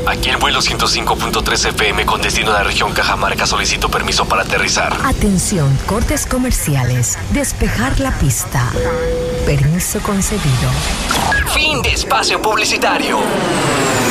Aquí el vuelo 105.3 FM con destino a la región Cajamarca. Solicito permiso para aterrizar. Atención, cortes comerciales. Despejar la pista. Permiso concedido. Fin de espacio publicitario.